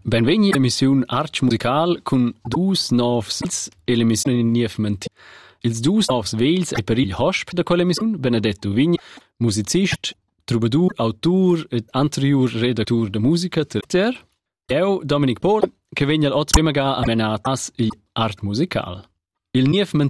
Benvegni all'emissione Arch Musical con dus novs e l'emissione in Niefment. Ils dus novs vels e per il host da quell'emissione Benedetto Vigni, musicist, troubadour, autor e anterior redaktur de musica ter. Eu, Dominic Paul, che vegna l'oz prima ga a menatas il Art Musical. Il Niefment